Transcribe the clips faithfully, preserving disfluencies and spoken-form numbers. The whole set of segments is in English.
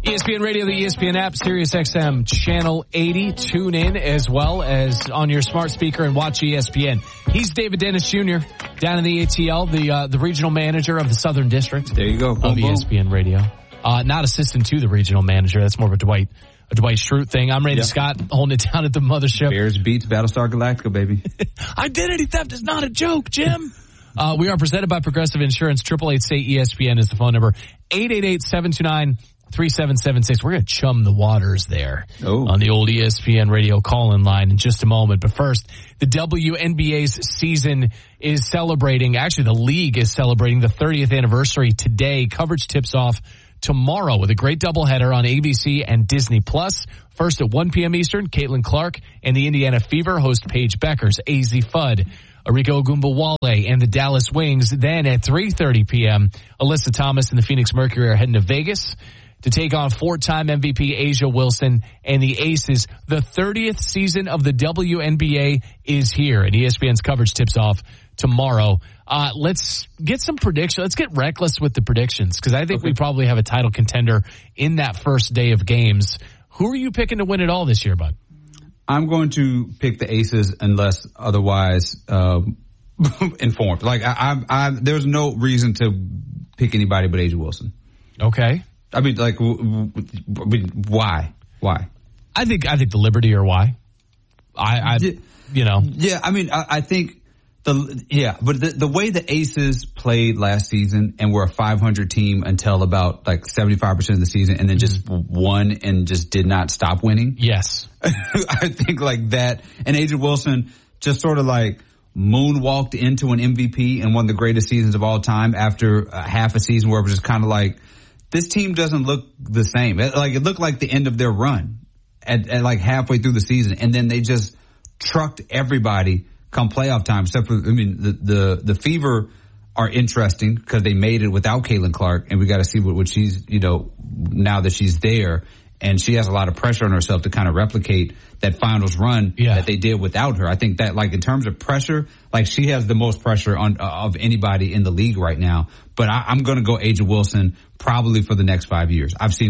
E S P N Radio, the E S P N app, Sirius X M Channel eighty. Tune in as well as on your smart speaker and watch E S P N. He's David Dennis Junior down in the A T L, the uh, the regional manager of the Southern District. There you go. Of boom, E S P N Radio. Uh, not assistant to the regional manager. That's more of a Dwight a Dwight Schrute thing. I'm Randy yep. Scott holding it down at the mothership. Bears beats Battlestar Galactica, baby. Identity theft is not a joke, Jim. Uh, we are presented by Progressive Insurance. Triple eight say E S P N is the phone number. eight eight eight, seven two nine, three seven seven six. We're going to chum the waters there oh. on the old E S P N radio call-in line in just a moment. But first, the W N B A's season is celebrating, actually the league is celebrating the thirtieth anniversary today. Coverage tips off tomorrow with a great doubleheader on A B C and Disney Plus. First at one p.m. Eastern, Caitlin Clark and the Indiana Fever host Paige Beckers, A Z Fudd, Ariko Ogunbowale and the Dallas Wings. Then at three thirty p.m., Alyssa Thomas and the Phoenix Mercury are heading to Vegas to take on four-time M V P A'ja Wilson and the Aces. The thirtieth season of the W N B A is here, and E S P N's coverage tips off tomorrow. Uh, let's get some predictions. Let's get reckless with the predictions, because I think okay. we probably have a title contender in that first day of games. Who are you picking to win it all this year, bud? I'm going to pick the Aces unless otherwise um, informed. Like, I, I, I, there's no reason to pick anybody but A'ja Wilson. Okay. I mean, like, w- w- why? Why? I think I think the Liberty are why. I, I yeah, you know. Yeah, I mean, I, I think the yeah, but the the way the Aces played last season and were a five hundred team until about like seventy-five percent of the season, and then just mm-hmm. won and just did not stop winning. Yes, I think like that, and A'ja Wilson just sort of like moonwalked into an M V P and one of the greatest seasons of all time after a half a season where it was just kind of like, this team doesn't look the same. It, like, it looked like the end of their run at, at like halfway through the season. And then they just trucked everybody come playoff time, except for, I mean, the, the, the Fever are interesting because they made it without Caitlin Clark, and we got to see what, what she's, you know, now that she's there. And she has a lot of pressure on herself to kind of replicate that finals run yeah. that they did without her. I think that, like, in terms of pressure, like, she has the most pressure on uh, of anybody in the league right now. But I, I'm going to go A'ja Wilson probably for the next five years. I've seen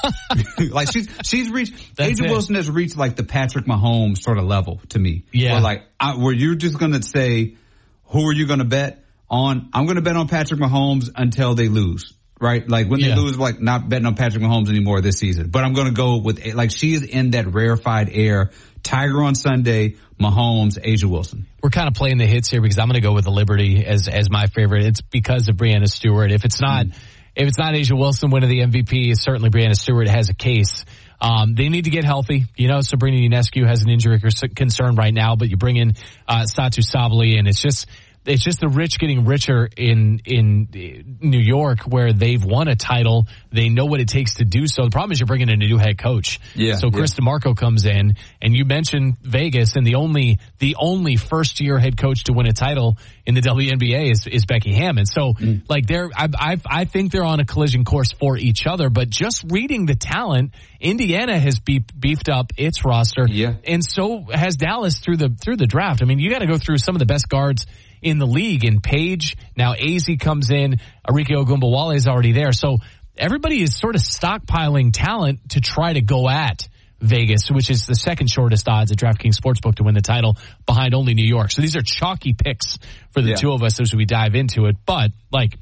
it. Like, she's she's reached, That's A'ja it. Wilson has reached, like, the Patrick Mahomes sort of level to me. Yeah. Where, like, I, where you're just going to say, who are you going to bet on? I'm going to bet on Patrick Mahomes until they lose. Right? Like, when yeah. they lose, like, not betting on Patrick Mahomes anymore this season. But I'm going to go with, like, she is in that rarefied air. Tiger on Sunday, Mahomes, A'ja Wilson. We're kind of playing the hits here because I'm going to go with the Liberty as as my favorite. It's because of Breanna Stewart. If it's not, mm. if it's not A'ja Wilson winning the M V P, certainly Breanna Stewart has a case. Um, they need to get healthy. You know, Sabrina Ionescu has an injury concern right now, but you bring in uh, Satu Sabally, and it's just, it's just the rich getting richer in in New York, where they've won a title. They know what it takes to do so. The problem is you're bringing in a new head coach. Yeah. So Chris yeah. DeMarco comes in, and you mentioned Vegas, and the only the only first year head coach to win a title in the W N B A is, is Becky Hammon. So mm. like they're I, I I think they're on a collision course for each other. But just reading the talent, Indiana has beef, beefed up its roster, yeah, and so has Dallas through the through the draft. I mean, you got to go through some of the best guards in the league. In Paige, now A Z comes in, Ariko Ogunbowale is already there. So everybody is sort of stockpiling talent to try to go at Vegas, which is the second shortest odds at DraftKings Sportsbook to win the title, behind only New York. So these are chalky picks for the yeah. two of us as we dive into it. But, like,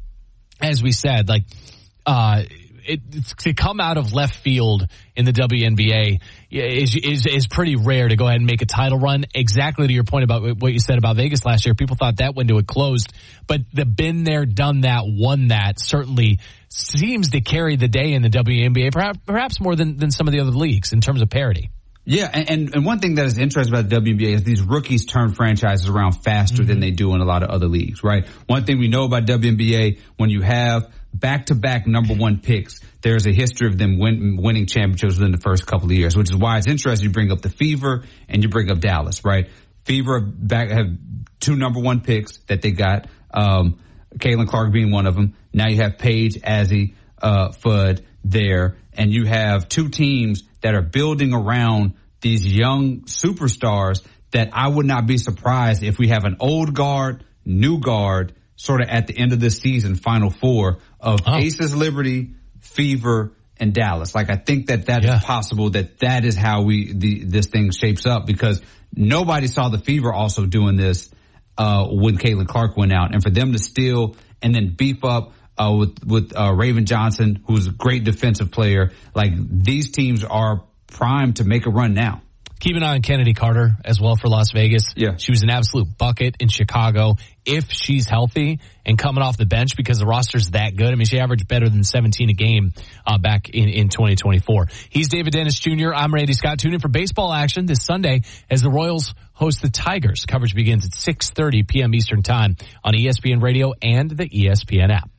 as we said, like, uh, It, to come out of left field in the W N B A is, is is pretty rare to go ahead and make a title run. Exactly to your point about what you said about Vegas last year. People thought that window had closed, but the been there, done that, won that certainly seems to carry the day in the W N B A, perhaps, perhaps more than, than some of the other leagues in terms of parity. Yeah, and, and one thing that is interesting about the W N B A is these rookies turn franchises around faster mm-hmm. than they do in a lot of other leagues, right? One thing we know about W N B A, when you have back-to-back number one picks, there's a history of them win, winning championships within the first couple of years, which is why it's interesting. You bring up the Fever and you bring up Dallas, right? Fever back have two number one picks that they got, um, Caitlin Clark being one of them. Now you have Paige, Azzy, uh, Fudd there, and you have two teams that are building around these young superstars that I would not be surprised if we have an old guard, new guard, sort of at the end of this season, Final Four of oh. Aces, Liberty, Fever, and Dallas. Like, I think that that Yeah. is possible, that that is how we the this thing shapes up, because nobody saw the Fever also doing this uh, when Caitlin Clark went out. And for them to steal and then beef up uh, with, with uh, Raven Johnson, who's a great defensive player, like, these teams are primed to make a run now. Keep an eye on Kennedy Carter as well for Las Vegas. Yeah. She was an absolute bucket in Chicago. If she's healthy and coming off the bench, because the roster's that good. I mean, she averaged better than seventeen a game uh, back in, in twenty twenty-four. He's David Dennis Junior I'm Randy Scott. Tune in for baseball action this Sunday as the Royals host the Tigers. Coverage begins at six thirty p.m. Eastern Time on E S P N Radio and the E S P N app.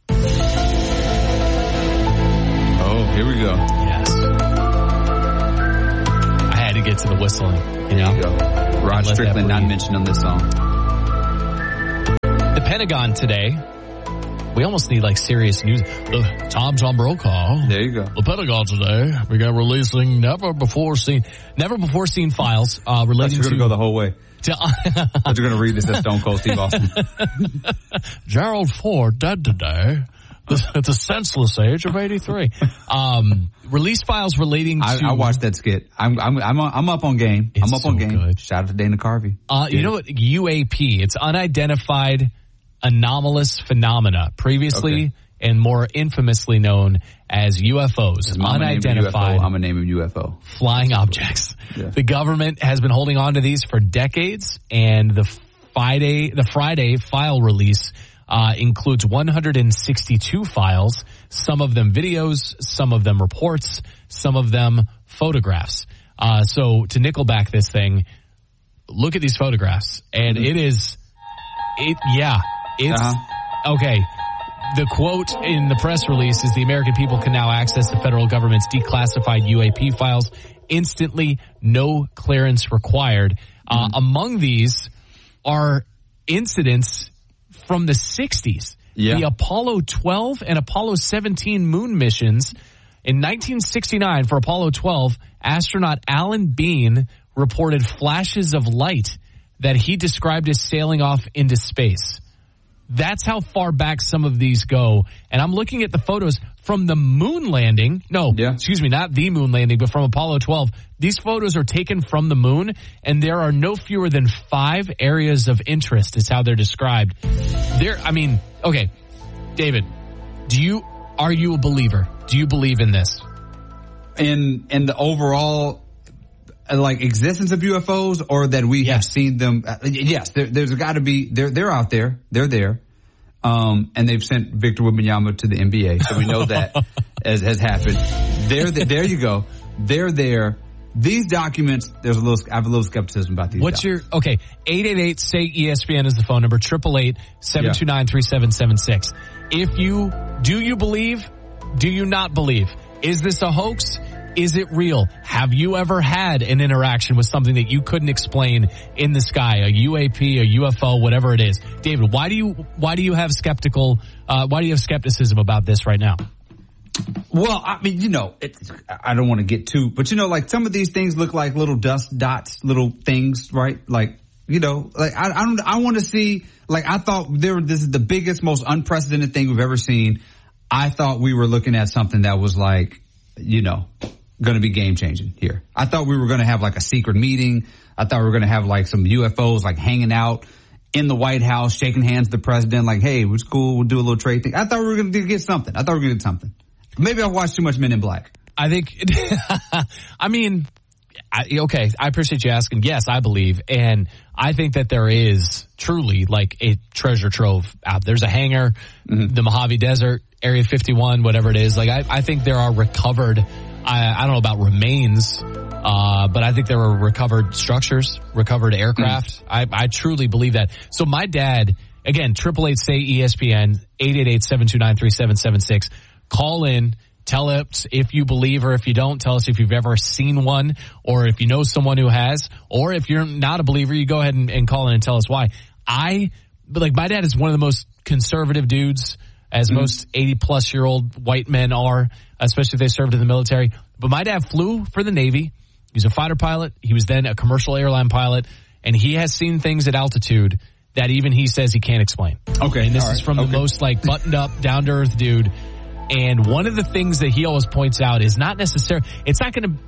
Oh, here we go. Yes. I had to get to the whistling. You know? There you go. Rod Let Strickland that not breathe. mentioned on this song. The Pentagon today, we almost need like serious news. The Tom Tom Brokaw. There you go. The Pentagon today began releasing never before seen, never before seen files uh, relating You're to. going to go the whole way. to But you're going to read this as Stone Cold Steve Austin. Gerald Ford dead today at the senseless age of eighty-three. Um, release files relating to. I, I watched that skit. I'm I'm I'm, I'm up on game. It's I'm up so on game. good. Shout out to Dana Carvey. Uh, you know what? U A P. It's unidentified anomalous phenomena, previously Okay. and more infamously known as U F Os. Unidentified. I'm going to name him U F O. Flying objects. Yeah. The government has been holding on to these for decades, and the Friday, the Friday file release uh, includes one hundred sixty-two files, some of them videos, some of them reports, some of them photographs. Uh, so to nickelback this thing, look at these photographs, and Mm-hmm. it is, it yeah, it's, Uh-huh. okay. The quote in the press release is the American people can now access the federal government's declassified U A P files instantly, no clearance required. Uh, Mm-hmm. among these are incidents from the sixties. Yeah. The Apollo twelve and Apollo seventeen moon missions. In nineteen sixty-nine, for Apollo twelve, astronaut Alan Bean reported flashes of light that he described as sailing off into space. That's how far back some of these go. And I'm looking at the photos from the moon landing. No, Yeah. excuse me, not the moon landing, but from Apollo twelve. These photos are taken from the moon, and there are no fewer than five areas of interest is how they're described. There, I mean, okay, David, do you, are you a believer? Do you believe in this? In in the overall uh, like existence of U F Os, or that we have Yes. seen them? Uh, yes, there, there's got to be. They're they're out there. They're there. Um, and they've sent Victor Wembanyama to the N B A, so we know that as has happened. There, there you go. They're there. These documents, there's a little. I have a little skepticism about these. What's documents. your, okay, eight eight eight, say E S P N is the phone number, eight eight eight, seven two nine, three seven seven six. If you, do you believe? Do you not believe? Is this a hoax? Is it real? Have you ever had an interaction with something that you couldn't explain in the sky, a U A P, a U F O, whatever it is? David, why do you, why do you have skeptical, uh, why do you have skepticism about this right now? Well, I mean, you know, it's, I don't want to get too, but you know, like some of these things look like little dust dots, little things, right? Like, you know, like I, I don't, I want to see, like I thought there, this is the biggest, most unprecedented thing we've ever seen. I thought we were looking at something that was like, you know, going to be game changing here. I thought we were going to have like a secret meeting. I thought we were going to have like some U F Os like hanging out in the White House, shaking hands with the president, like, hey, it's cool. We'll do a little trade thing. I thought we were going to get something. I thought we were going to get something. Maybe I've watched too much Men in Black. I think, I mean, I, okay, I appreciate you asking. Yes, I believe. And I think that there is truly like a treasure trove out. There's a hangar, mm-hmm. the Mojave Desert, Area fifty-one, whatever it is. Like, I, I think there are recovered, I, I don't know about remains, uh, but I think there are recovered structures, recovered aircraft. Mm-hmm. I, I truly believe that. So my dad, again, eight eight eight, say E S P N, eight eight eight, seven two nine, three seven seven six. Call in. Tell us if you believe or if you don't. Tell us if you've ever seen one or if you know someone who has. Or if you're not a believer, you go ahead and, and call in and tell us why. I, but like my dad is one of the most conservative dudes, as mm-hmm. most eighty-plus year old white men are, especially if they served in the military. But my dad flew for the Navy. He was a fighter pilot. He was then a commercial airline pilot. And he has seen things at altitude that even he says he can't explain. Okay. And this All is right. from okay. the most like buttoned up, down to earth dude. And one of the things that he always points out is not necessarily, it's not going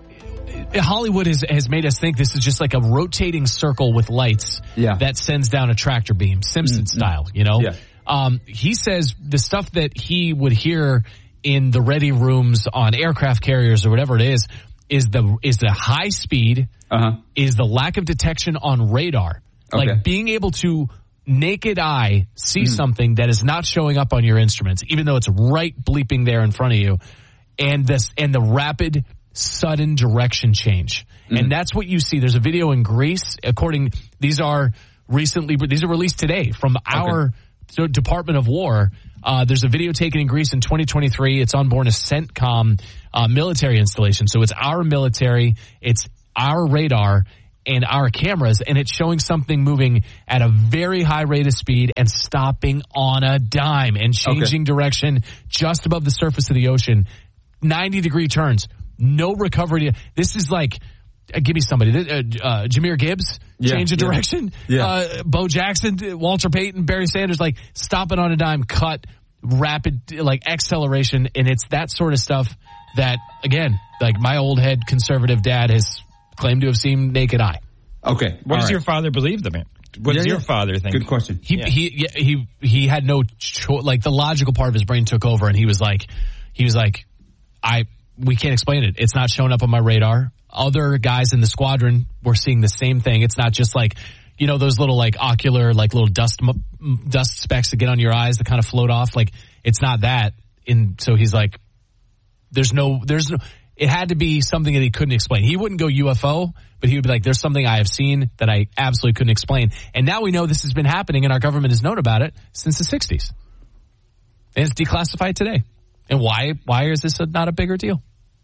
to, Hollywood has, has made us think this is just like a rotating circle with lights yeah. that sends down a tractor beam, Simpson mm-hmm. style, you know? Yeah. Um, he says the stuff that he would hear in the ready rooms on aircraft carriers or whatever it is, is the, is the high speed, uh-huh. is the lack of detection on radar. Okay. Like being able to naked eye see mm-hmm. something that is not showing up on your instruments, even though it's right bleeping there in front of you. And this, and the rapid, sudden direction change. Mm-hmm. And that's what you see. There's a video in Greece, according, these are recently, these are released today from our okay. Department of War. Uh, there's a video taken in Greece in twenty twenty-three. It's on board a CENTCOM uh, military installation. So it's our military, it's our radar and our cameras, and it's showing something moving at a very high rate of speed and stopping on a dime and changing okay. direction just above the surface of the ocean. ninety degree turns, no recovery. This is like, uh, give me somebody, uh, uh, Jahmyr Gibbs, yeah, change of yeah. direction. Yeah. Uh, Bo Jackson, Walter Payton, Barry Sanders, like stopping on a dime, cut, rapid, like acceleration. And it's that sort of stuff that, again, like my old head conservative dad has claimed to have seen naked eye. Okay. What does right. your father believe, the man? What does yeah, your yeah. father think? Good question. He, yeah. he, he, he had no cho- like the logical part of his brain took over and he was like, he was like, I, we can't explain it. It's not showing up on my radar. Other guys in the squadron were seeing the same thing. It's not just like, you know, those little like ocular, like little dust, dust specks that get on your eyes that kind of float off. Like it's not that. And so he's like, there's no, there's no, it had to be something that he couldn't explain. He wouldn't go U F O, but he would be like, there's something I have seen that I absolutely couldn't explain. And now we know this has been happening and our government has known about it since the sixties. And it's declassified today. And why, why is this a, not a bigger deal?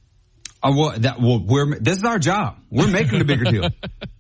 Uh, well, that, well, we're, this is our job. We're making it a bigger deal.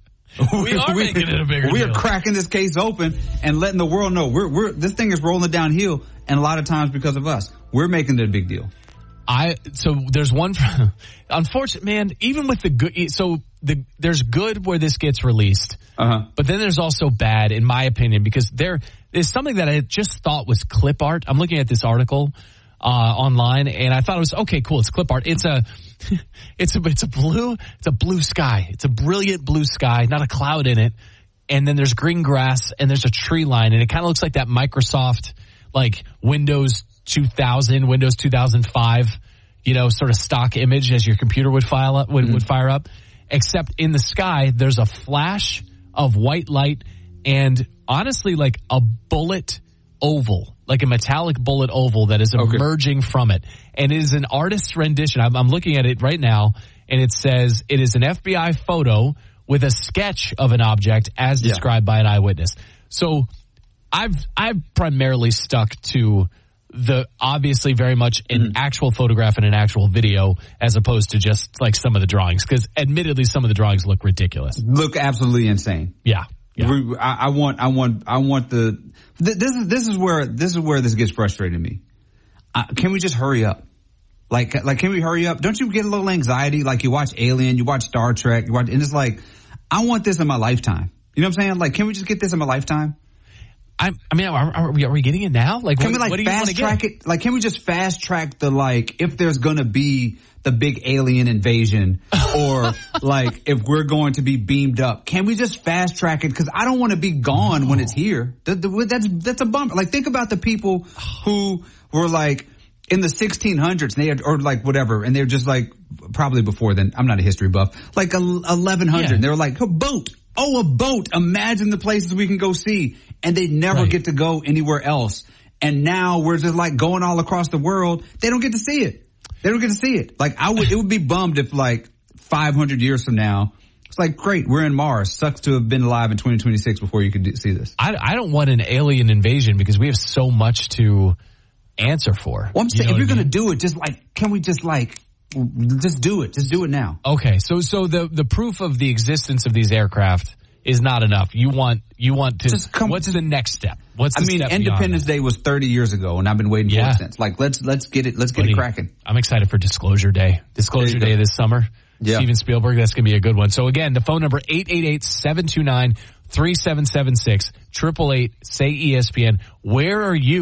we are we, making it a bigger we deal. We are cracking this case open and letting the world know we're, we're, this thing is rolling downhill. And a lot of times because of us, we're making it a big deal. I, so there's one, unfortunate, man, even with the good, so the, there's good where this gets released, uh-huh. but then there's also bad in my opinion, because there is something that I just thought was clip art. I'm looking at this article, uh, online and I thought it was, okay, cool. It's clip art. It's a, it's a, it's a blue, it's a blue sky. It's a brilliant blue sky, not a cloud in it. And then there's green grass and there's a tree line and it kind of looks like that Microsoft, like Windows two thousand, Windows two thousand five, you know, sort of stock image as your computer would file up, would, mm-hmm. would fire up. Except in the sky, there's a flash of white light and honestly like a bullet oval, like a metallic bullet oval that is okay. emerging from it. And it is an artist's rendition. I'm, I'm looking at it right now and it says it is an F B I photo with a sketch of an object as described yeah. by an eyewitness. So I've, I've primarily stuck to the obviously very much an mm-hmm. actual photograph and an actual video as opposed to just like some of the drawings, because admittedly some of the drawings look ridiculous. Look absolutely insane. Yeah. yeah. I, I want, I want, I want the, th- this is, this is where, this is where this gets frustrating to me. Uh, can we just hurry up? Like, like, can we hurry up? Don't you get a little anxiety? Like you watch Alien, you watch Star Trek, you watch, and it's like, I want this in my lifetime. You know what I'm saying? Like, can we just get this in my lifetime? I, I mean, are, are, we, are we getting it now? Like, can what, we like what do fast track it? Like, can we just fast track the like, if there's gonna be the big alien invasion, or like if we're going to be beamed up, can we just fast track it? Because I don't want to be gone oh. when it's here. The, the, that's that's a bummer. Like, think about the people who were like in the sixteen hundreds, and they had, or like whatever, and they're just like probably before then. I'm not a history buff. Like eleven hundred, yeah. and they were like a boat. Oh, a boat. Imagine the places we can go see. And they never right. get to go anywhere else. And now we're just like going all across the world. They don't get to see it. They don't get to see it. Like I would, it would be bummed if like five hundred years from now, it's like, great, we're in Mars. Sucks to have been alive in twenty twenty-six before you could do, see this. I, I don't want an alien invasion because we have so much to answer for. Well, I'm saying, you know if you're going to do it, just like, can we just like, just do it. Just do it now. Okay. So, so the, the proof of the existence of these aircraft is not enough. You want, you want to, just come, what's the next step? What's the I mean, step Independence Day was thirty years ago and I've been waiting yeah. for it since. Like, let's, let's get it, let's get Buddy, it cracking. I'm excited for Disclosure Day. Disclosure Day this summer. Yeah. Steven Spielberg, that's going to be a good one. So again, the phone number eight eight eight, seven two nine, three seven seven six, eight eight eight, say E S P N. Where are you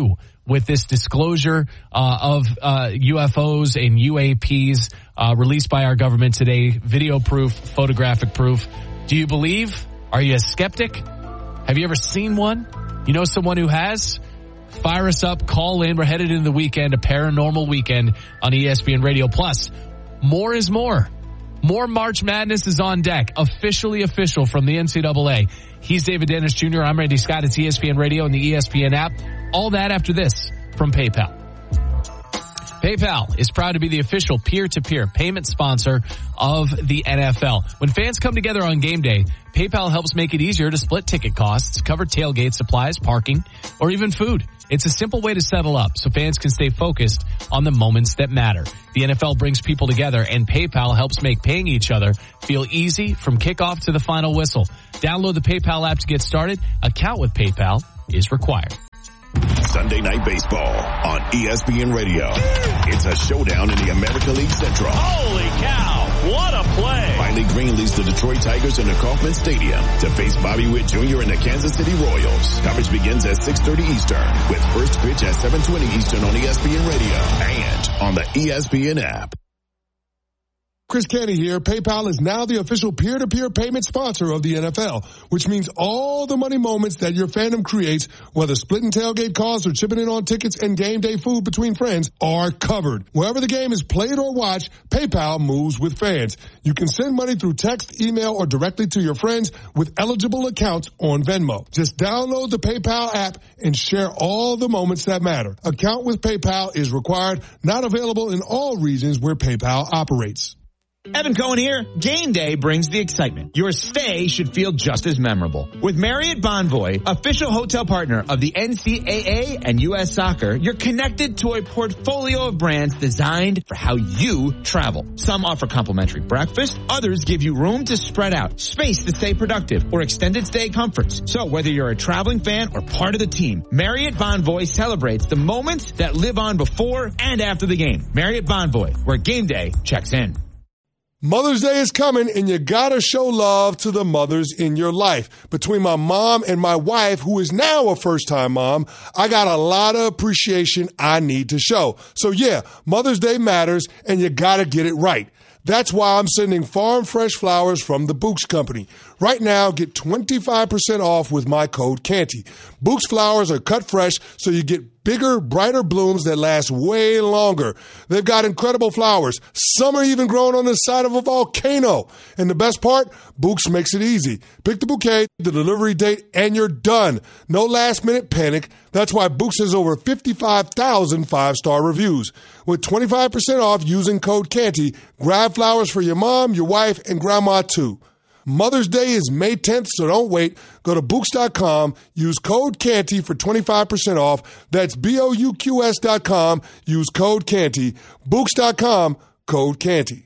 with this disclosure uh, of uh, U F Os and U A Ps uh, released by our government today. Video proof, photographic proof. Do you believe? Are you a skeptic? Have you ever seen one? You know someone who has? Fire us up, call in. We're headed into the weekend, a paranormal weekend on E S P N Radio. Plus, more is more. More March Madness is on deck. Officially official from the N C double A. He's David Dennis Junior I'm Randy Scott. It's E S P N Radio and the E S P N app. All that after this from PayPal. PayPal is proud to be the official peer-to-peer payment sponsor of the N F L. When fans come together on game day, PayPal helps make it easier to split ticket costs, cover tailgate supplies, parking, or even food. It's a simple way to settle up so fans can stay focused on the moments that matter. The N F L brings people together, and PayPal helps make paying each other feel easy from kickoff to the final whistle. Download the PayPal app to get started. Account with PayPal is required. Sunday Night Baseball on E S P N Radio. It's a showdown in the American League Central. Holy cow, what a play. Finally Green leads the Detroit Tigers into Kauffman Stadium to face Bobby Witt Junior and the Kansas City Royals. Coverage begins at six thirty Eastern with first pitch at seven twenty Eastern on E S P N Radio and on the E S P N app. Chris Canty here. PayPal is now the official peer-to-peer payment sponsor of the N F L, which means all the money moments that your fandom creates, whether splitting tailgate costs or chipping in on tickets and game day food between friends, are covered. Wherever the game is played or watched, PayPal moves with fans. You can send money through text, email, or directly to your friends with eligible accounts on Venmo. Just download the PayPal app and share all the moments that matter. Account with PayPal is required, not available in all regions where PayPal operates. Evan Cohen here. Game day brings the excitement. Your stay should feel just as memorable. With Marriott Bonvoy, official hotel partner of the N C double A and U S Soccer, you're connected to a portfolio of brands designed for how you travel. Some offer complimentary breakfast. Others give you room to spread out, space to stay productive, or extended stay comforts. So whether you're a traveling fan or part of the team, Marriott Bonvoy celebrates the moments that live on before and after the game. Marriott Bonvoy, where game day checks in. Mother's Day is coming, and you gotta show love to the mothers in your life. Between my mom and my wife, who is now a first-time mom, I got a lot of appreciation I need to show. So yeah, Mother's Day matters, and you gotta get it right. That's why I'm sending farm fresh flowers from the Books Company. Right now, get twenty-five percent off with my code Canty. Books flowers are cut fresh, so you get bigger, brighter blooms that last way longer. They've got incredible flowers. Some are even growing on the side of a volcano. And the best part, Books makes it easy. Pick the bouquet, the delivery date, and you're done. No last-minute panic. That's why Books has over fifty-five thousand five-star reviews. With twenty-five percent off using code Canty, grab flowers for your mom, your wife, and grandma too. Mother's Day is May tenth, so don't wait. Go to Books dot com, use code Canty for twenty-five percent off. That's B O U Q S dot com, use code Canty. Books dot com, code Canty.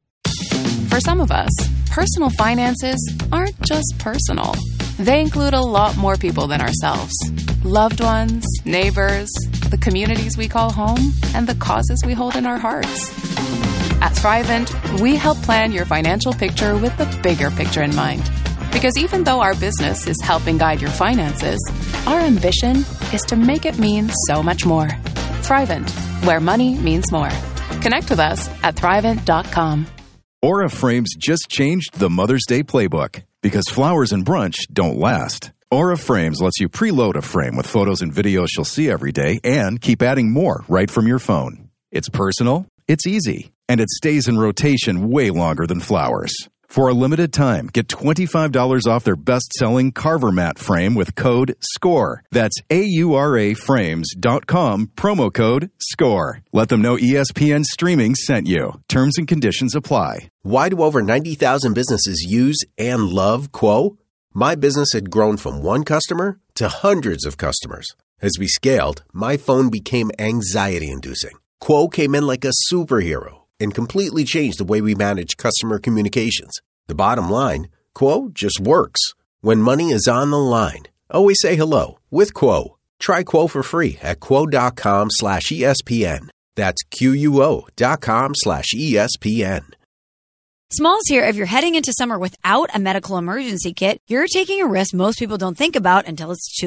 For some of us, personal finances aren't just personal. They include a lot more people than ourselves. Loved ones, neighbors, the communities we call home, and the causes we hold in our hearts. At Thrivent, we help plan your financial picture with the bigger picture in mind. Because even though our business is helping guide your finances, our ambition is to make it mean so much more. Thrivent, where money means more. Connect with us at thrivent dot com. Aura Frames just changed the Mother's Day playbook because flowers and brunch don't last. Aura Frames lets you preload a frame with photos and videos she'll see every day and keep adding more right from your phone. It's personal, it's easy, and it stays in rotation way longer than flowers. For a limited time, get twenty-five dollars off their best-selling Carver Mat frame with code SCORE. That's A U R A frames dot com, promo code SCORE. Let them know E S P N Streaming sent you. Terms and conditions apply. Why do over ninety thousand businesses use and love Quo? My business had grown from one customer to hundreds of customers. As we scaled, my phone became anxiety-inducing. Quo came in like a superhero and completely changed the way we manage customer communications. The bottom line, Quo just works. When money is on the line, always say hello with Quo. Try Quo for free at quo.com slash ESPN. That's Q-U-O dot com slash ESPN. Smalls here. If you're heading into summer without a medical emergency kit, you're taking a risk most people don't think about until it's too late.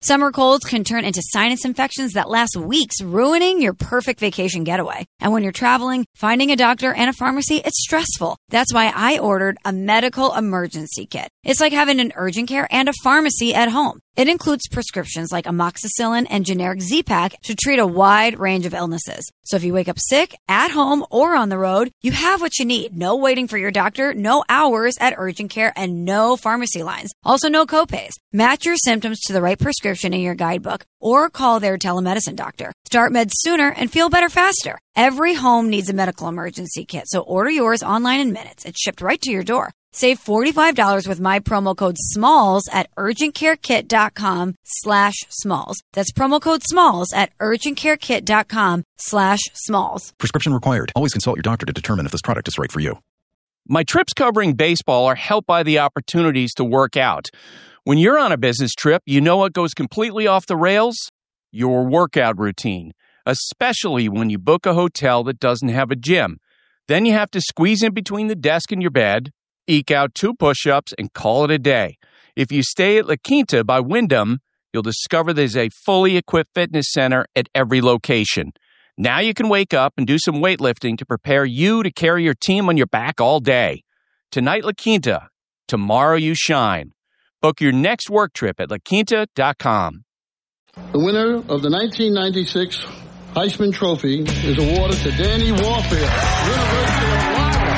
Summer colds can turn into sinus infections that last weeks, ruining your perfect vacation getaway. And when you're traveling, finding a doctor and a pharmacy, it's stressful. That's why I ordered a medical emergency kit. It's like having an urgent care and a pharmacy at home. It includes prescriptions like amoxicillin and generic Z-Pak to treat a wide range of illnesses. So if you wake up sick, at home, or on the road, you have what you need. No waiting for your doctor, no hours at urgent care, and no pharmacy lines. Also, no copays. Match your symptoms to the right prescription in your guidebook or call their telemedicine doctor. Start meds sooner and feel better faster. Every home needs a medical emergency kit, so order yours online in minutes. It's shipped right to your door. Save forty-five dollars with my promo code SMALLS at urgentcarekit.com slash SMALLS. That's promo code SMALLS at urgentcarekit.com slash SMALLS. Prescription required. Always consult your doctor to determine if this product is right for you. My trips covering baseball are helped by the opportunities to work out. When you're on a business trip, you know what goes completely off the rails? Your workout routine, especially when you book a hotel that doesn't have a gym. Then you have to squeeze in between the desk and your bed, eke out two push-ups, and call it a day. If you stay at La Quinta by Wyndham, you'll discover there's a fully equipped fitness center at every location. Now you can wake up and do some weightlifting to prepare you to carry your team on your back all day. Tonight, La Quinta. Tomorrow, you shine. Book your next work trip at la quinta dot com. The winner of the nineteen ninety-six Heisman Trophy is awarded to Danny Warfield, University of Iowa.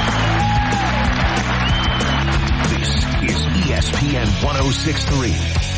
This is E S P N one oh six point three.